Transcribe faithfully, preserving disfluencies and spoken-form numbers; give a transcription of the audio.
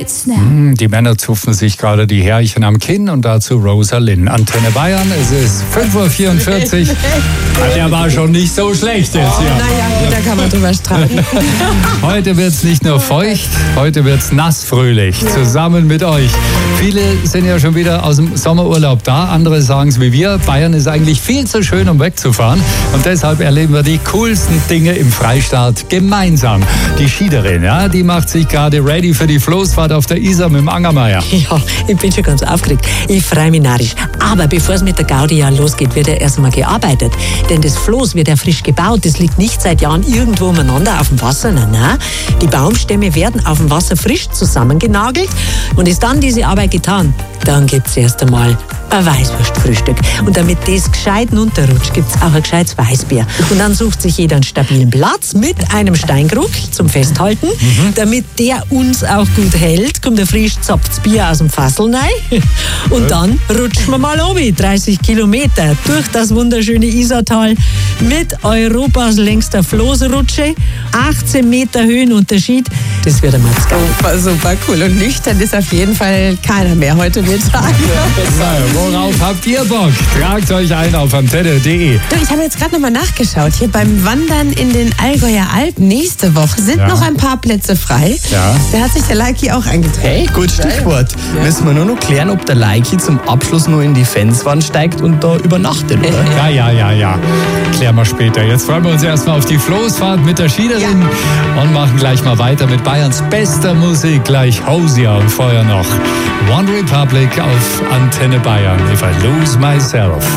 geht's now? Die Männer zupfen sich gerade die Härchen am Kinn und dazu Rosa Linn. Antenne Bayern, es ist fünf Uhr vierundvierzig. Der war schon nicht so schlecht jetzt hier. Naja, gut, da kann man drüber streiten. Heute wird es nicht nur feucht, heute wird es nassfröhlich, zusammen mit euch. Viele sind ja schon wieder aus dem Sommerurlaub da, andere sagen es wie wir. Bayern ist eigentlich viel zu schön, um wegzufahren. Und deshalb erleben wir die coolsten Dinge im Freistaat gemeinsam. Die Schiederin, ja, die macht sich gerade ready für die Floßfahrt auf der Isar mit dem Angermeier. Ja, ich bin schon ganz aufgeregt. Ich freue mich narrisch. Aber bevor es mit der Gaudi ja losgeht, wird ja erst einmal gearbeitet. Denn das Floß wird ja frisch gebaut. Das liegt nicht seit Jahren irgendwo umeinander auf dem Wasser. Nein, nein. Die Baumstämme werden auf dem Wasser frisch zusammengenagelt. Und ist dann diese Arbeit getan, dann gibt es erst einmal ein Weißwurstfrühstück. Und damit das gescheit runterrutscht, gibt es auch ein gescheites Weißbier. Und dann sucht sich jeder einen stabilen Platz mit einem Steinkrug zum Festhalten. Mhm. Damit der uns auch gut hält, kommt ein frisch gezapftes Bier aus dem Fassel rein. Und ja. Dann rutschen wir mal oben, dreißig Kilometer durch das wunderschöne Isartal mit Europas längster Floßrutsche. achtzehn Meter Höhenunterschied. Das wird einmal zu geil. Super, super cool. Und nüchtern ist auf jeden Fall keiner mehr heute Mittag. Worauf habt ihr Bock? Tragt euch ein auf antenne punkt de. Du, ich habe jetzt gerade nochmal nachgeschaut. Hier beim Wandern in den Allgäuer Alpen nächste Woche sind ja. noch ein paar Plätze frei. Ja. Da hat sich der Leiki auch eingetragen. Hey, gut Stichwort. Ja. Müssen wir nur noch klären, ob der Leiki zum Abschluss nur in die Felswand steigt und da übernachtet, oder? Ja, ja, ja, ja. Klären wir später. Jetzt freuen wir uns erstmal auf die Floßfahrt mit der Schiederin ja. und machen gleich mal weiter mit Bayerns bester Musik. Gleich Hosier und vorher noch One Republic auf Antenne Bayern. If I Lose Myself.